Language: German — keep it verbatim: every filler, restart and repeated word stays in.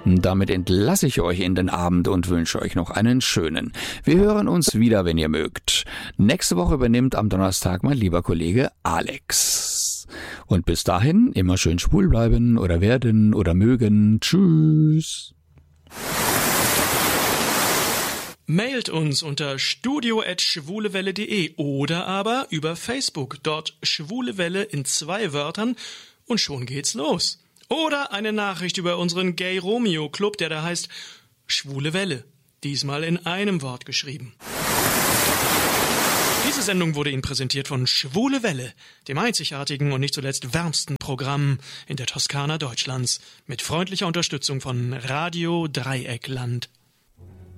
Damit entlasse ich euch in den Abend und wünsche euch noch einen schönen. Wir hören uns wieder, wenn ihr mögt. Nächste Woche übernimmt am Donnerstag mein lieber Kollege Alex. Und bis dahin immer schön schwul bleiben oder werden oder mögen. Tschüss. Mailt uns unter studio at schwulewelle punkt de oder aber über Facebook, dort Schwulewelle in zwei Wörtern und schon geht's los. Oder eine Nachricht über unseren Gay Romeo Club, der da heißt Schwule Welle, diesmal in einem Wort geschrieben. Diese Sendung wurde Ihnen präsentiert von Schwule Welle, dem einzigartigen und nicht zuletzt wärmsten Programm in der Toskana Deutschlands, mit freundlicher Unterstützung von Radio Dreieckland.